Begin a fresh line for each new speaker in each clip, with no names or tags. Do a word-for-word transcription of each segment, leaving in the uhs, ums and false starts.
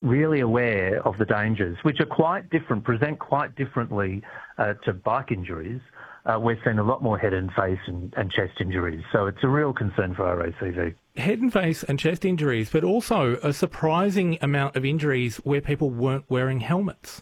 really aware of the dangers, which are quite different, present quite differently uh, to bike injuries. Uh, we're seeing a lot more head and face and, and chest injuries. So it's a real concern for R A C V.
Head and face and chest injuries, but also a surprising amount of injuries where people weren't wearing helmets.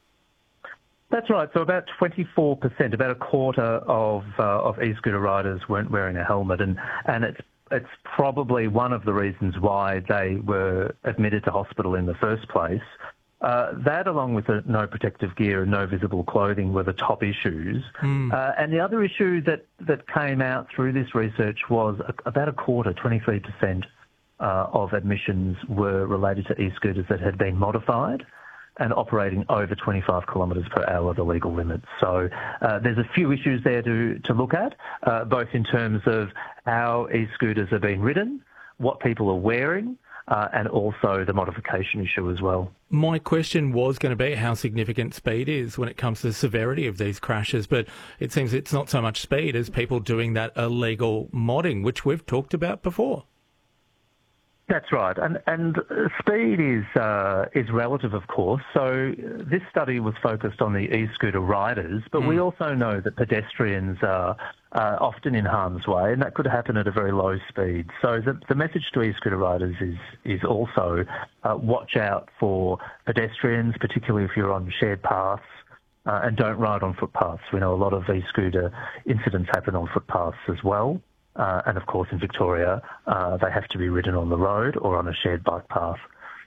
That's right. So about twenty-four percent, about a quarter of uh, of e-scooter riders weren't wearing a helmet, and, and it's it's probably one of the reasons why they were admitted to hospital in the first place. Uh, that, along with the no protective gear and no visible clothing, were the top issues. Mm. Uh, and the other issue that, that came out through this research was a, about a quarter, twenty-three percent uh, of admissions were related to e-scooters that had been modified and operating over twenty-five kilometres per hour, the legal limit. So uh, there's a few issues there to, to look at, uh, both in terms of how e-scooters are being ridden, what people are wearing, Uh, and also the modification issue as well.
My question was going to be how significant speed is when it comes to the severity of these crashes, but it seems it's not so much speed as people doing that illegal modding, which we've talked about before.
That's right, and and speed is uh, is relative, of course. So this study was focused on the e-scooter riders, but mm. we also know that pedestrians are uh, often in harm's way, and that could happen at a very low speed. So the, the message to e-scooter riders is is also uh, watch out for pedestrians, particularly if you're on shared paths, uh, and don't ride on footpaths. We know a lot of e-scooter incidents happen on footpaths as well. Uh, and of course, in Victoria, uh, they have to be ridden on the road or on a shared bike path.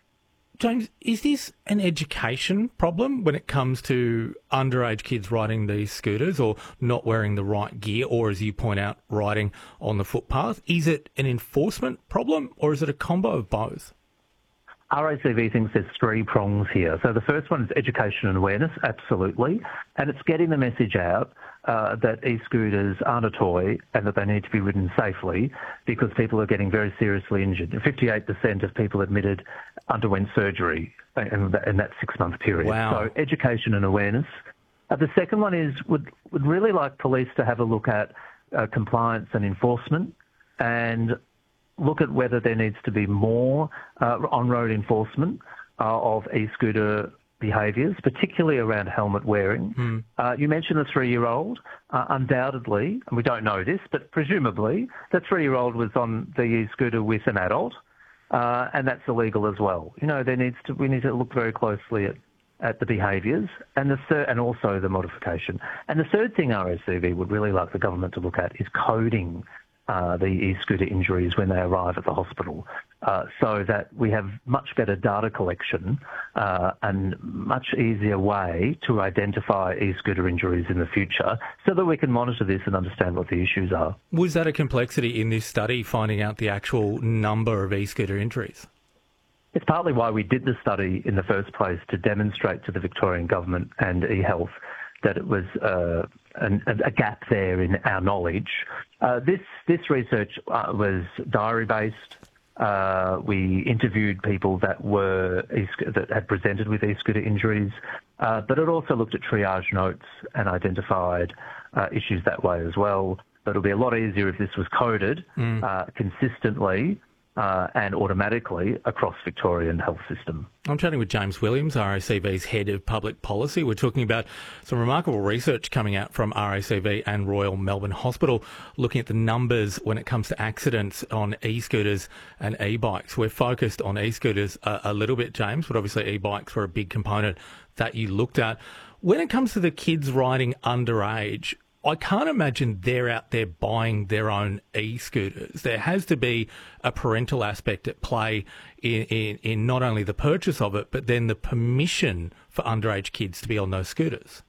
James, is this an education problem when it comes to underage kids riding these scooters or not wearing the right gear or, as you point out, riding on the footpath? Is it an enforcement problem or is it a combo of both?
R A C V thinks there's three prongs here. So the first one is education and awareness, absolutely. And it's getting the message out uh, that e-scooters aren't a toy and that they need to be ridden safely because people are getting very seriously injured. fifty-eight percent of people admitted underwent surgery in that, in that six-month period.
Wow.
So education and awareness. Uh, the second one is would would really like police to have a look at uh, compliance and enforcement and look at whether there needs to be more uh, on-road enforcement uh, of e-scooter behaviours, particularly around helmet wearing. Mm. Uh, you mentioned the three-year-old. Uh, undoubtedly, and we don't know this, but presumably the three-year-old was on the e-scooter with an adult, uh, and that's illegal as well. You know, there needs to we need to look very closely at, at the behaviours and the thir- and also the modification. And the third thing R A C V would really like the government to look at is coding Uh, the e-scooter injuries when they arrive at the hospital, uh, so that we have much better data collection uh, and much easier way to identify e-scooter injuries in the future so that we can monitor this and understand what the issues are.
Was that a complexity in this study, finding out the actual number of e-scooter injuries?
It's partly why we did the study in the first place, to demonstrate to the Victorian government and eHealth that it was uh, an, a gap there in our knowledge. Uh, this this research uh, was diary-based. Uh, we interviewed people that were that had presented with e-scooter injuries, uh, but it also looked at triage notes and identified uh, issues that way as well. But it'll be a lot easier if this was coded mm. uh, consistently Uh, and automatically across Victorian health system.
I'm chatting with James Williams, R A C V's Head of Public Policy. We're talking about some remarkable research coming out from R A C V and Royal Melbourne Hospital, looking at the numbers when it comes to accidents on e-scooters and e-bikes. We're focused on e-scooters a, a little bit, James, but obviously e-bikes were a big component that you looked at. When it comes to the kids riding underage, I can't imagine they're out there buying their own e-scooters. There has to be a parental aspect at play in, in, in not only the purchase of it, but then the permission for underage kids to be on those scooters.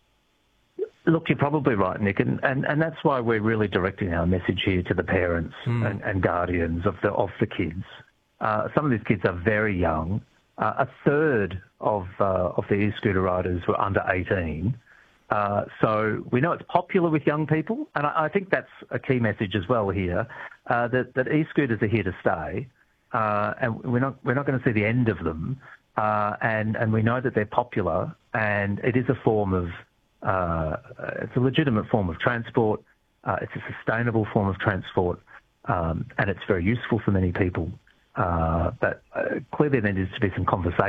Look, you're probably right, Nick, and, and, and that's why we're really directing our message here to the parents mm. and, and guardians of the of the kids. Uh, some of these kids are very young. Uh, a third of uh, of the e-scooter riders were under eighteen. Uh, so we know it's popular with young people, and I, I think that's a key message as well here, uh, that, that e-scooters are here to stay, uh, and we're not we're not going to see the end of them, uh, and and we know that they're popular, and it is a form of uh, it's a legitimate form of transport, uh, it's a sustainable form of transport, um, and it's very useful for many people. Uh, but uh, clearly there needs to be some conversation